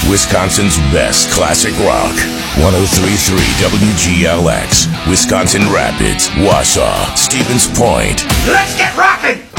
Wisconsin's best classic rock. 103.3 WGLX, Wisconsin Rapids, Wausau, Stevens Point. Let's get rockin'!